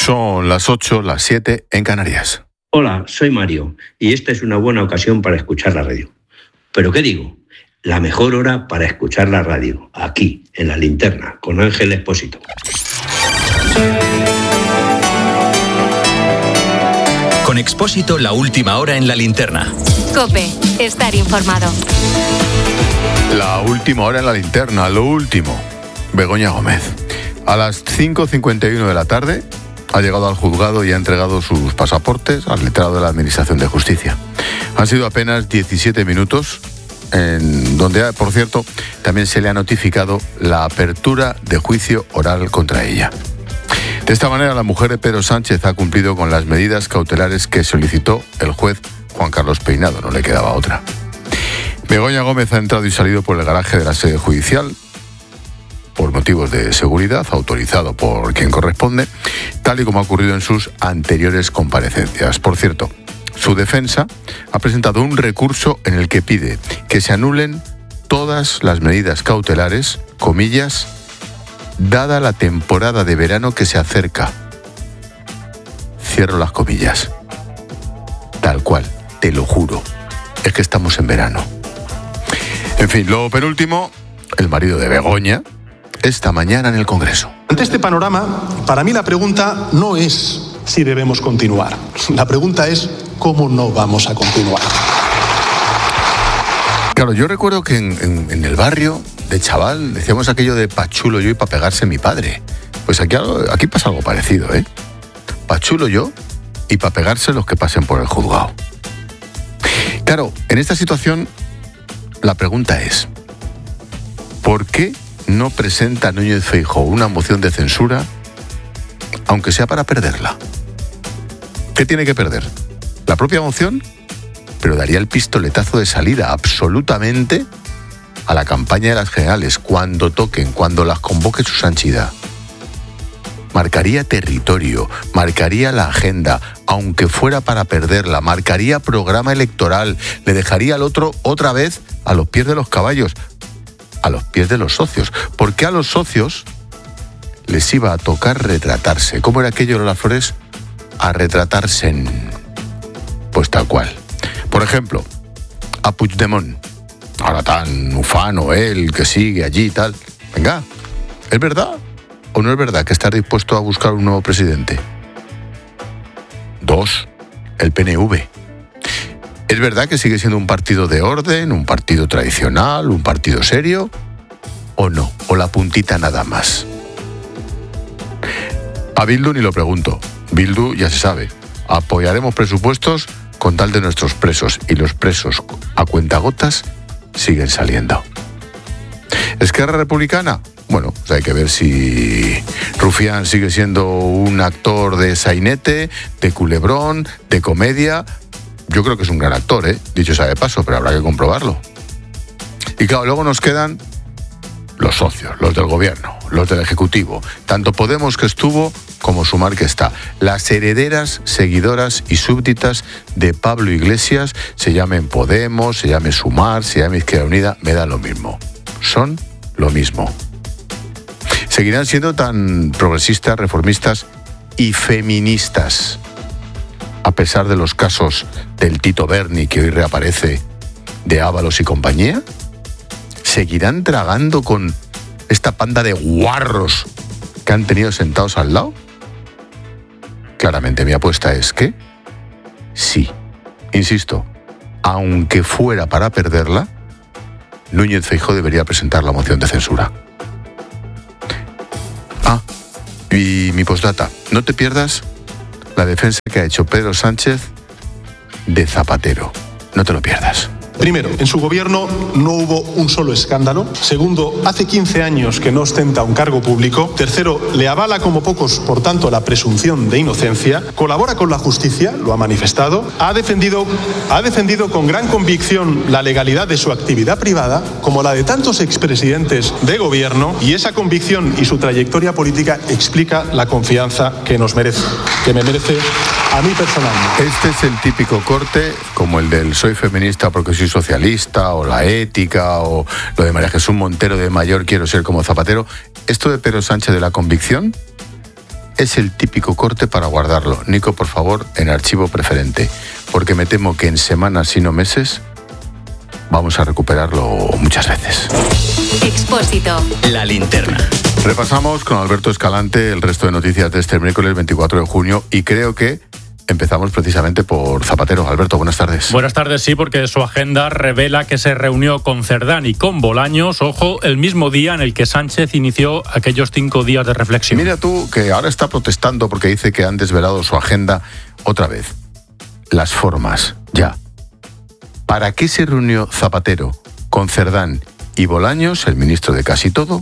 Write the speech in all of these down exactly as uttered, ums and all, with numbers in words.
Son las ocho, las siete en Canarias. Hola, soy Mario y esta es una buena ocasión para escuchar la radio. ¿Pero qué digo? La mejor hora para escuchar la radio, aquí, en La Linterna, con Ángel Expósito. Con Expósito, la última hora en La Linterna. COPE, estar informado. La última hora en La Linterna, lo último. Begoña Gómez. A las cinco cincuenta y uno de la tarde ha llegado al juzgado y ha entregado sus pasaportes al letrado de la Administración de Justicia. Han sido apenas diecisiete minutos, en donde, por cierto, también se le ha notificado la apertura de juicio oral contra ella. De esta manera, la mujer de Pedro Sánchez ha cumplido con las medidas cautelares que solicitó el juez Juan Carlos Peinado, no le quedaba otra. Begoña Gómez ha entrado y salido por el garaje de la sede judicial por motivos de seguridad, autorizado por quien corresponde, tal y como ha ocurrido en sus anteriores comparecencias. Por cierto, su defensa ha presentado un recurso en el que pide que se anulen todas las medidas cautelares, comillas, dada la temporada de verano que se acerca. Cierro las comillas. Tal cual, te lo juro. Es que estamos en verano. En fin, lo penúltimo, el marido de Begoña, esta mañana en el Congreso. Ante este panorama, para mí la pregunta no es si debemos continuar. La pregunta es cómo no vamos a continuar. Claro, yo recuerdo que en, en, en el barrio de chaval decíamos aquello de pa' chulo yo y pa' pegarse mi padre. Pues aquí, aquí pasa algo parecido, ¿eh? Pa' chulo yo y pa' pegarse los que pasen por el juzgado. Claro, en esta situación la pregunta es, ¿por qué no presenta Núñez Feijóo una moción de censura, aunque sea para perderla? ¿Qué tiene que perder? ¿La propia moción? Pero daría el pistoletazo de salida absolutamente a la campaña de las generales, cuando toquen, cuando las convoque su santidad. Marcaría territorio, marcaría la agenda, aunque fuera para perderla, marcaría programa electoral, le dejaría al otro otra vez a los pies de los caballos, a los pies de los socios, porque a los socios les iba a tocar retratarse. ¿Cómo era aquello, Lola Flores? A retratarse en... Pues tal cual. Por ejemplo, a Puigdemont, ahora tan ufano él, que sigue allí y tal. Venga, ¿es verdad o no es verdad que estás dispuesto a buscar un nuevo presidente? Dos, el P N V. ¿Es verdad que sigue siendo un partido de orden, un partido tradicional, un partido serio? ¿O no? ¿O la puntita nada más? A Bildu ni lo pregunto. Bildu ya se sabe. Apoyaremos presupuestos con tal de nuestros presos, y los presos a cuentagotas siguen saliendo. ¿Esquerra Republicana? Bueno, pues hay que ver si Rufián sigue siendo un actor de sainete, de culebrón, de comedia. Yo creo que es un gran actor, ¿eh? Dicho sea de paso, pero habrá que comprobarlo. Y claro, luego nos quedan los socios, los del gobierno, los del Ejecutivo, tanto Podemos que estuvo como Sumar que está. Las herederas, seguidoras y súbditas de Pablo Iglesias, se llamen Podemos, se llame Sumar, se llame Izquierda Unida, me da lo mismo. Son lo mismo. Seguirán siendo tan progresistas, reformistas y feministas, a pesar de los casos del Tito Berni que hoy reaparece, de Ábalos y compañía. ¿Seguirán tragando con esta panda de guarros que han tenido sentados al lado? Claramente mi apuesta es que sí. Insisto, aunque fuera para perderla, Núñez Feijóo debería presentar la moción de censura. Ah, y mi postdata. No te pierdas la defensa que ha hecho Pedro Sánchez de Zapatero. No te lo pierdas. Primero, en su gobierno no hubo un solo escándalo. Segundo, hace quince años que no ostenta un cargo público. Tercero, le avala como pocos, por tanto, la presunción de inocencia. Colabora con la justicia, lo ha manifestado. Ha defendido, ha defendido con gran convicción la legalidad de su actividad privada, como la de tantos expresidentes de gobierno. Y esa convicción y su trayectoria política explica la confianza que nos merece, que me merece a mí personalmente. Este es el típico corte, como el del soy feminista porque soy socialista, o la ética, o lo de María Jesús Montero de mayor quiero ser como Zapatero. Esto de Pedro Sánchez de la convicción es el típico corte para guardarlo. Nico, por favor, en archivo preferente, porque me temo que en semanas, si no meses, vamos a recuperarlo muchas veces. Expósito. La linterna. Repasamos con Alberto Escalante el resto de noticias de este miércoles veinticuatro de junio y creo que empezamos precisamente por Zapatero. Alberto, buenas tardes. Buenas tardes, sí, porque su agenda revela que se reunió con Cerdán y con Bolaños, ojo, el mismo día en el que Sánchez inició aquellos cinco días de reflexión. Mira tú, que ahora está protestando porque dice que han desvelado su agenda otra vez. Las formas, ya. ¿Para qué se reunió Zapatero con Cerdán y Bolaños, el ministro de casi todo,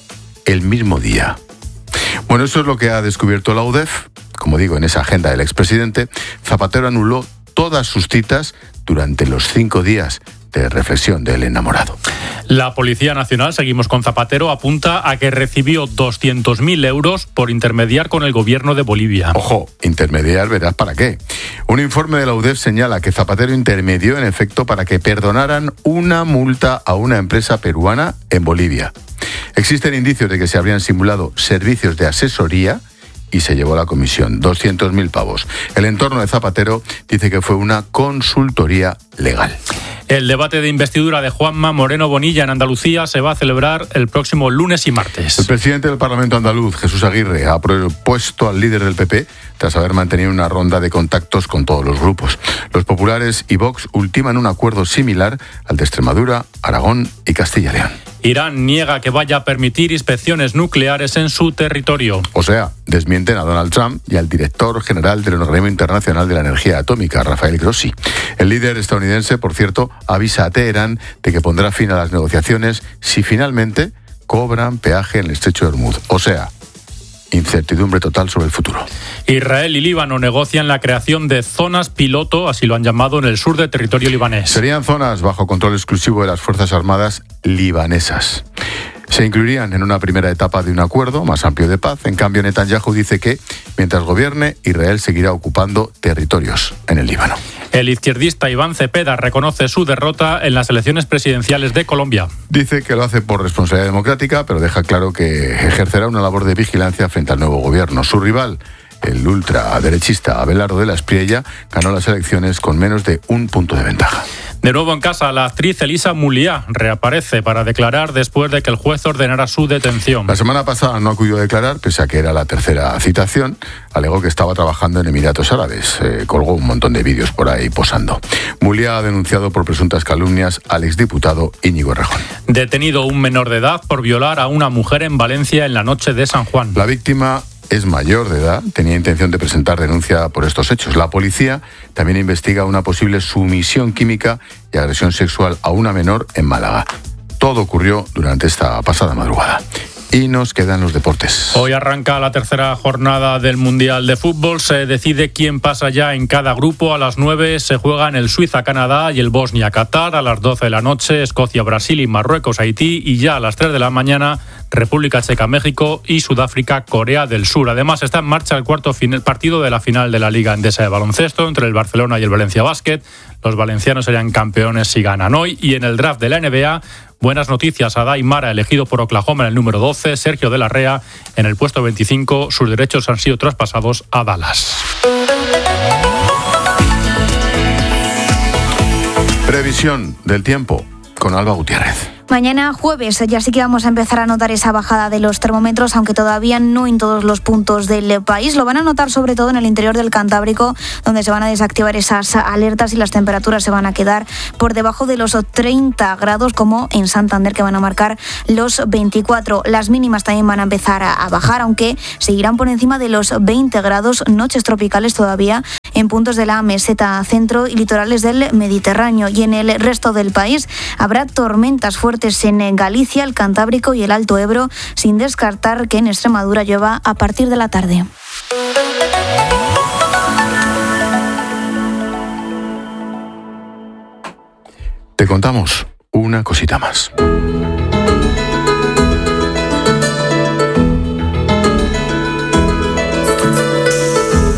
el mismo día? Bueno, eso es lo que ha descubierto la U D E F. Como digo, en esa agenda del expresidente, Zapatero anuló todas sus citas durante los cinco días de reflexión del enamorado. La Policía Nacional, seguimos con Zapatero, apunta a que recibió doscientos mil euros por intermediar con el gobierno de Bolivia. Ojo, intermediar, verás para qué. Un informe de la U D E F señala que Zapatero intermedió en efecto para que perdonaran una multa a una empresa peruana en Bolivia. Existen indicios de que se habrían simulado servicios de asesoría y se llevó a la comisión doscientos mil pavos. El entorno de Zapatero dice que fue una consultoría legal. El debate de investidura de Juanma Moreno Bonilla en Andalucía se va a celebrar el próximo lunes y martes. El presidente del Parlamento andaluz, Jesús Aguirre, ha propuesto al líder del P P tras haber mantenido una ronda de contactos con todos los grupos. Los populares y Vox ultiman un acuerdo similar al de Extremadura, Aragón y Castilla y León. Irán niega que vaya a permitir inspecciones nucleares en su territorio. O sea, desmienten a Donald Trump y al director general del Organismo Internacional de la Energía Atómica, Rafael Grossi. El líder estadounidense, por cierto, avisa a Teherán de que pondrá fin a las negociaciones si finalmente cobran peaje en el estrecho de Hormuz. O sea, incertidumbre total sobre el futuro. Israel y Líbano negocian la creación de zonas piloto, así lo han llamado, en el sur del territorio libanés. Serían zonas bajo control exclusivo de las Fuerzas Armadas libanesas. Se incluirían en una primera etapa de un acuerdo más amplio de paz. En cambio, Netanyahu dice que, mientras gobierne, Israel seguirá ocupando territorios en el Líbano. El izquierdista Iván Cepeda reconoce su derrota en las elecciones presidenciales de Colombia. Dice que lo hace por responsabilidad democrática, pero deja claro que ejercerá una labor de vigilancia frente al nuevo gobierno. Su rival, el ultraderechista Abelardo de la Espriella, ganó las elecciones con menos de un punto de ventaja. De nuevo en casa, la actriz Elisa Muliá reaparece para declarar después de que el juez ordenara su detención. La semana pasada no acudió a declarar, pese a que era la tercera citación. Alegó que estaba trabajando en Emiratos Árabes. Eh, colgó un montón de vídeos por ahí posando. Muliá ha denunciado por presuntas calumnias al exdiputado Íñigo Errejón. Detenido un menor de edad por violar a una mujer en Valencia en la noche de San Juan. La víctima es mayor de edad, tenía intención de presentar denuncia por estos hechos. La policía también investiga una posible sumisión química y agresión sexual a una menor en Málaga. Todo ocurrió durante esta pasada madrugada. Y nos quedan los deportes. Hoy arranca la tercera jornada del Mundial de Fútbol. Se decide quién pasa ya en cada grupo. A las nueve se juegan el Suiza-Canadá y el Bosnia-Qatar. A las doce de la noche, Escocia-Brasil y Marruecos-Haití. Y ya a las tres de la mañana, República Checa-México y Sudáfrica-Corea del Sur. Además, está en marcha el cuarto final, partido de la final de la Liga Endesa de baloncesto entre el Barcelona y el Valencia Basket. Los valencianos serían campeones si ganan hoy. Y en el draft de la N B A, buenas noticias. Adai Mara, elegido por Oklahoma en el número doce. Sergio de la Rea en el puesto veinticinco. Sus derechos han sido traspasados a Dallas. Previsión del tiempo con Alba Gutiérrez. Mañana jueves ya sí que vamos a empezar a notar esa bajada de los termómetros, aunque todavía no en todos los puntos del país. Lo van a notar sobre todo en el interior del Cantábrico, donde se van a desactivar esas alertas y las temperaturas se van a quedar por debajo de los treinta grados, como en Santander, que van a marcar los veinticuatro. Las mínimas también van a empezar a bajar, aunque seguirán por encima de los veinte grados. Noches tropicales todavía en puntos de la meseta centro y litorales del Mediterráneo. Y en el resto del país habrá tormentas fuertes en Galicia, el Cantábrico y el Alto Ebro, sin descartar que en Extremadura llueva a partir de la tarde. Te contamos una cosita más.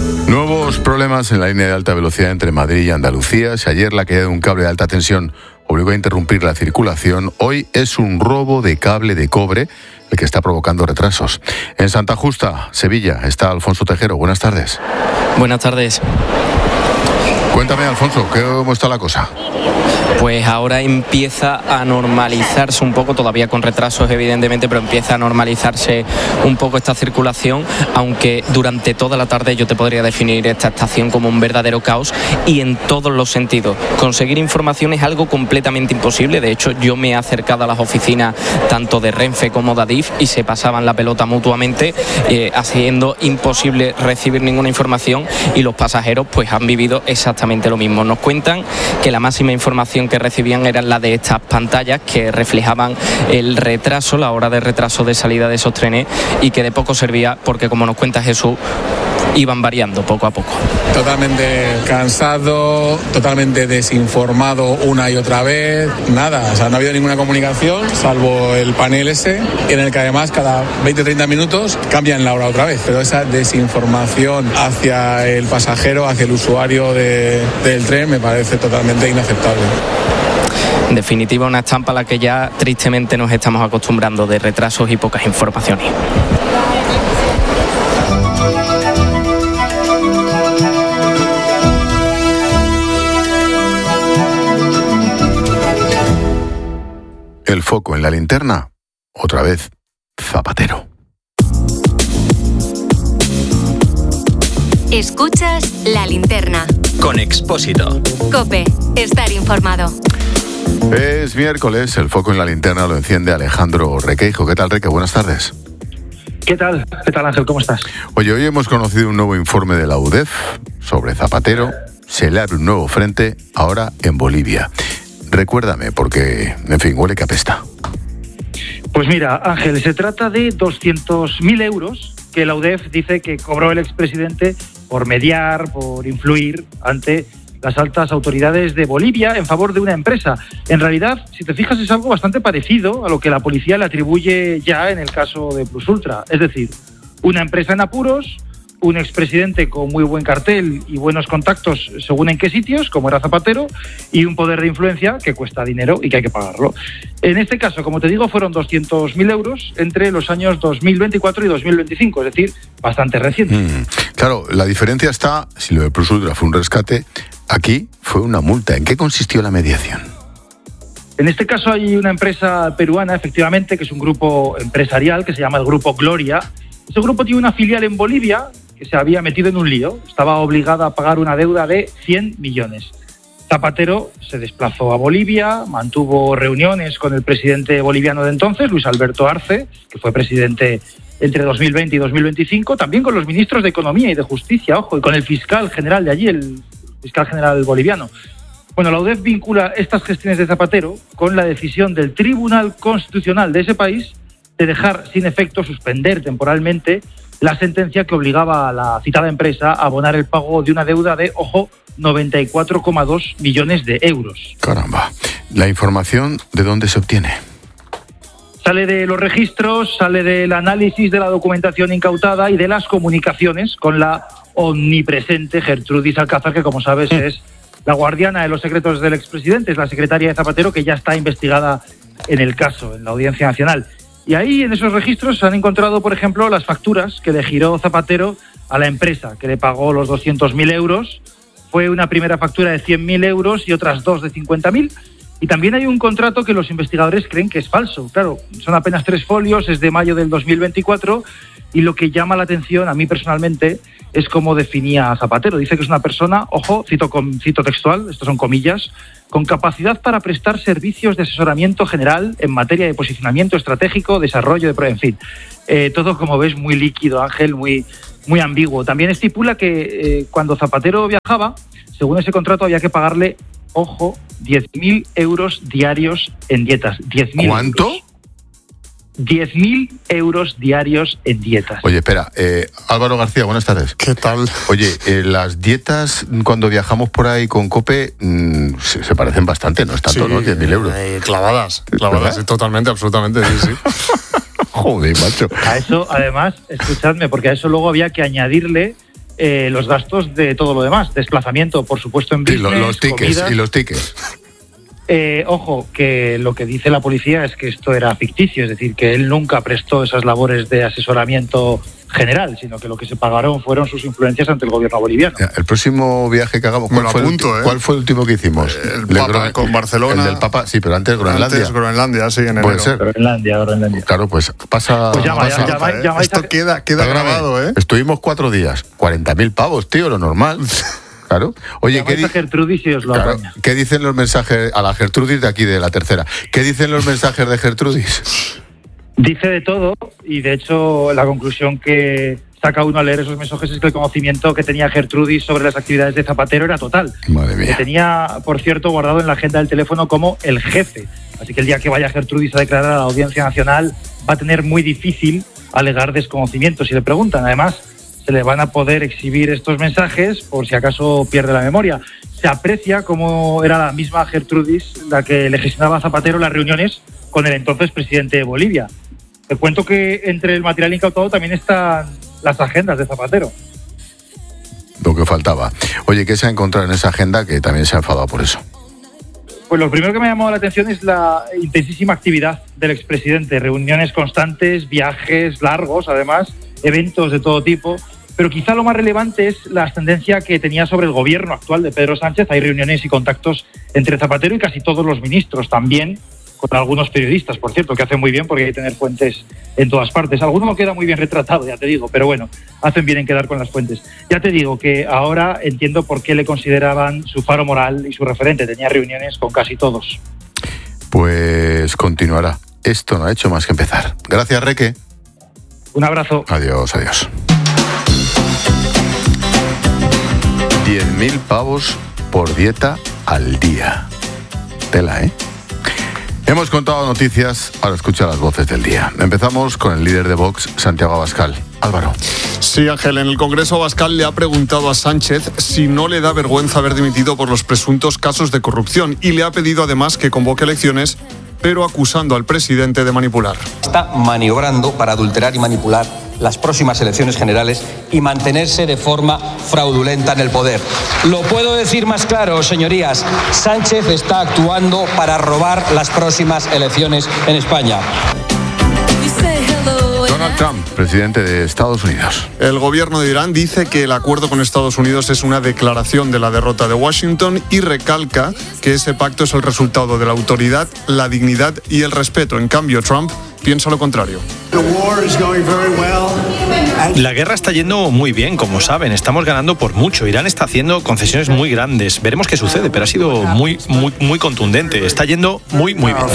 Nuevos problemas en la línea de alta velocidad entre Madrid y Andalucía. Si ayer la caída de un cable de alta tensión obligó a interrumpir la circulación. Hoy es un robo de cable de cobre el que está provocando retrasos. En Santa Justa, Sevilla, está Alfonso Tejero. Buenas tardes. Buenas tardes. Cuéntame, Alfonso, ¿cómo está la cosa? Pues ahora empieza a normalizarse un poco, todavía con retrasos evidentemente, pero empieza a normalizarse un poco esta circulación, aunque durante toda la tarde yo te podría definir esta estación como un verdadero caos y en todos los sentidos. Conseguir información es algo completamente imposible. De hecho, yo me he acercado a las oficinas tanto de Renfe como de Adif y se pasaban la pelota mutuamente, eh, haciendo imposible recibir ninguna información, y los pasajeros pues han vivido exactamente lo mismo. Nos cuentan que la máxima información que recibían era la de estas pantallas que reflejaban el retraso, la hora de retraso de salida de esos trenes, y que de poco servía porque, como nos cuenta Jesús, iban variando poco a poco. Totalmente cansado, totalmente desinformado una y otra vez, nada, o sea, no ha habido ninguna comunicación, salvo el panel ese, en el que además cada veinte a treinta minutos cambian la hora otra vez, pero esa desinformación hacia el pasajero, hacia el usuario de, del tren, me parece totalmente inaceptable. En definitiva, una estampa a la que ya tristemente nos estamos acostumbrando, de retrasos y pocas informaciones. El foco en la linterna, otra vez, Zapatero. Escuchas La Linterna. Con Expósito. COPE. Estar informado. Es miércoles, el foco en la linterna lo enciende Alejandro Requeijo. ¿Qué tal, Reque? Buenas tardes. ¿Qué tal? ¿Qué tal, Ángel? ¿Cómo estás? Oye, hoy hemos conocido un nuevo informe de la U D E F sobre Zapatero. Se le abre un nuevo frente, ahora en Bolivia. Recuérdame, porque, en fin, huele que apesta. Pues mira, Ángel, se trata de doscientos mil euros que la U D E F dice que cobró el expresidente por mediar, por influir ante las altas autoridades de Bolivia en favor de una empresa. En realidad, si te fijas, es algo bastante parecido a lo que la policía le atribuye ya en el caso de Plus Ultra. Es decir, una empresa en apuros, un expresidente con muy buen cartel y buenos contactos según en qué sitios, como era Zapatero, y un poder de influencia que cuesta dinero y que hay que pagarlo. En este caso, como te digo, fueron doscientos mil euros entre los años dos mil veinticuatro y dos mil veinticinco, es decir, bastante reciente. Mm, claro, la diferencia está, si lo de Plus Ultra fue un rescate, aquí fue una multa. ¿En qué consistió la mediación? En este caso hay una empresa peruana, efectivamente, que es un grupo empresarial que se llama el Grupo Gloria. Ese grupo tiene una filial en Bolivia que se había metido en un lío. Estaba obligada a pagar una deuda de cien millones. Zapatero se desplazó a Bolivia, mantuvo reuniones con el presidente boliviano de entonces, Luis Alberto Arce, que fue presidente entre dos mil veinte y dos mil veinticinco, también con los ministros de Economía y de Justicia, ojo, y con el fiscal general de allí, el fiscal general boliviano. Bueno, la U D E F vincula estas gestiones de Zapatero con la decisión del Tribunal Constitucional de ese país de dejar sin efecto, suspender temporalmente, la sentencia que obligaba a la citada empresa a abonar el pago de una deuda de, ojo, noventa y cuatro coma dos millones de euros. Caramba. ¿La información de dónde se obtiene? Sale de los registros, sale del análisis de la documentación incautada y de las comunicaciones con la omnipresente Gertrudis Alcázar, que, como sabes, es la guardiana de los secretos del expresidente, es la secretaria de Zapatero, que ya está investigada en el caso, en la Audiencia Nacional. Y ahí, en esos registros, se han encontrado, por ejemplo, las facturas que le giró Zapatero a la empresa, que le pagó los doscientos mil euros. Fue una primera factura de cien mil euros y otras dos de cincuenta mil. Y también hay un contrato que los investigadores creen que es falso. Claro, son apenas tres folios, es de mayo del dos mil veinticuatro, y lo que llama la atención, a mí personalmente, es cómo definía a Zapatero. Dice que es una persona, ojo, cito, cito textual, estos son comillas, con capacidad para prestar servicios de asesoramiento general en materia de posicionamiento estratégico, desarrollo de pruebas, en fin. Eh, todo, como ves, muy líquido, Ángel, muy, muy ambiguo. También estipula que eh, cuando Zapatero viajaba, según ese contrato, había que pagarle, ojo, diez mil euros diarios en dietas. diez mil ¿Cuánto? Euros. diez mil euros diarios en dietas. Oye, espera, eh, Álvaro García, buenas tardes. ¿Qué tal? Oye, eh, las dietas cuando viajamos por ahí con COPE mmm, se, se parecen bastante, no es tanto, sí, ¿no? diez mil euros. Eh, clavadas, clavadas, sí, totalmente, absolutamente, sí, sí. Joder, macho. A eso, además, escuchadme, porque a eso luego había que añadirle eh, los gastos de todo lo demás. Desplazamiento, por supuesto, en business, sí, los, los tickets, comidas. y los tickets. Eh, ojo, que lo que dice la policía es que esto era ficticio, es decir, que él nunca prestó esas labores de asesoramiento general, sino que lo que se pagaron fueron sus influencias ante el gobierno boliviano. El próximo viaje que hagamos, ¿cuál, fue, apunto, el, ¿eh? ¿cuál fue el último que hicimos? El Papa Gro- con Barcelona. El del Papa, sí, pero antes Groenlandia. Antes Groenlandia, sí, en enero. Puede ser. Groenlandia, Groenlandia. Claro, pues pasa... Pues llama, pasa ya, llama, ¿eh? llama, Esto llama, queda, queda grabado, ¿eh? Estuvimos cuatro días, cuarenta mil pavos, tío, lo normal. Claro. Oye, ¿qué, di- a Gertrudis y os lo claro, apaña. ¿qué dicen los mensajes a la Gertrudis de aquí, de la tercera? ¿Qué dicen los mensajes de Gertrudis? Dice de todo y de hecho la conclusión que saca uno al leer esos mensajes es que el conocimiento que tenía Gertrudis sobre las actividades de Zapatero era total. Madre mía. Que tenía, por cierto, guardado en la agenda del teléfono como el jefe. Así que el día que vaya Gertrudis a declarar a la Audiencia Nacional va a tener muy difícil alegar desconocimiento. Si le preguntan, además, se le van a poder exhibir estos mensajes por si acaso pierde la memoria. Se aprecia cómo era la misma Gertrudis la que le gestionaba a Zapatero las reuniones con el entonces presidente de Bolivia. Te cuento que entre el material incautado también están las agendas de Zapatero. Lo que faltaba. Oye, ¿qué se ha encontrado en esa agenda que también se ha enfadado por eso? Pues lo primero que me ha llamado la atención es la intensísima actividad del expresidente. Reuniones constantes, viajes largos, además, eventos de todo tipo. Pero quizá lo más relevante es la ascendencia que tenía sobre el gobierno actual de Pedro Sánchez. Hay reuniones y contactos entre Zapatero y casi todos los ministros, también con algunos periodistas, por cierto, que hacen muy bien porque hay que tener fuentes en todas partes. Alguno no queda muy bien retratado, ya te digo, pero bueno, hacen bien en quedar con las fuentes. Ya te digo que ahora entiendo por qué le consideraban su faro moral y su referente. Tenía reuniones con casi todos. Pues continuará. Esto no ha hecho más que empezar. Gracias, Reque. Un abrazo. Adiós, adiós. diez mil pavos por dieta al día. Tela, ¿eh? Hemos contado noticias, ahora escucha las voces del día. Empezamos con el líder de Vox, Santiago Abascal. Álvaro. Sí, Ángel, en el Congreso Abascal le ha preguntado a Sánchez si no le da vergüenza haber dimitido por los presuntos casos de corrupción y le ha pedido además que convoque elecciones, pero acusando al presidente de manipular. Está maniobrando para adulterar y manipular las próximas elecciones generales y mantenerse de forma fraudulenta en el poder. Lo puedo decir más claro, señorías, Sánchez está actuando para robar las próximas elecciones en España. Donald Trump, presidente de Estados Unidos. El gobierno de Irán dice que el acuerdo con Estados Unidos es una declaración de la derrota de Washington y recalca que ese pacto es el resultado de la autoridad, la dignidad y el respeto. En cambio, Trump piensa lo contrario. La guerra está yendo muy bien, como saben. Estamos ganando por mucho. Irán está haciendo concesiones muy grandes. Veremos qué sucede, pero ha sido muy, muy, muy contundente. Está yendo muy, muy bien.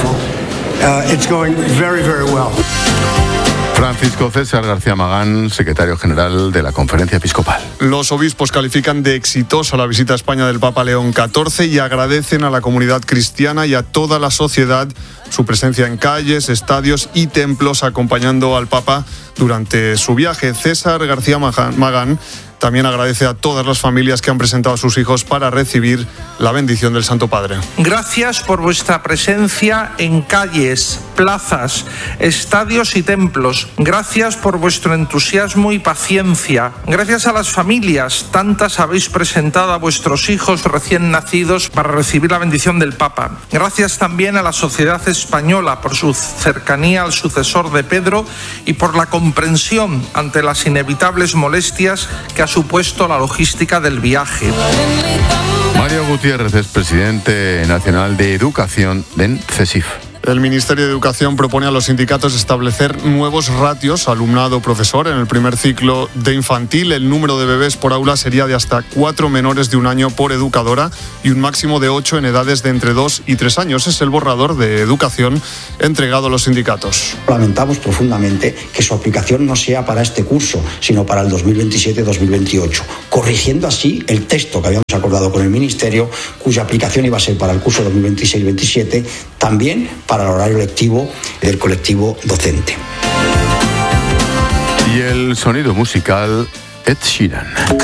Francisco César García Magán, secretario general de la Conferencia Episcopal. Los obispos califican de exitosa la visita a España del Papa León catorce y agradecen a la comunidad cristiana y a toda la sociedad su presencia en calles, estadios y templos acompañando al Papa durante su viaje. César García Magán también agradece a todas las familias que han presentado a sus hijos para recibir la bendición del Santo Padre. Gracias por vuestra presencia en calles, plazas, estadios y templos. Gracias por vuestro entusiasmo y paciencia. Gracias a las familias, tantas habéis presentado a vuestros hijos recién nacidos para recibir la bendición del Papa. Gracias también a la sociedad española por su cercanía al sucesor de Pedro y por la comprensión ante las inevitables molestias que ha supuesto la logística del viaje. Mario Gutiérrez es presidente nacional de Educación de CESIF. El Ministerio de Educación propone a los sindicatos establecer nuevos ratios alumnado-profesor. En el primer ciclo de infantil, el número de bebés por aula sería de hasta cuatro menores de un año por educadora y un máximo de ocho en edades de entre dos y tres años. Es el borrador de educación entregado a los sindicatos. Lamentamos profundamente que su aplicación no sea para este curso, sino para el dos mil veintisiete dos mil veintiocho, corrigiendo así el texto que habíamos acordado con el Ministerio, cuya aplicación iba a ser para el curso dos mil veintiséis veintisiete, también para el horario lectivo del colectivo docente. Y el sonido musical, Ed Sheeran.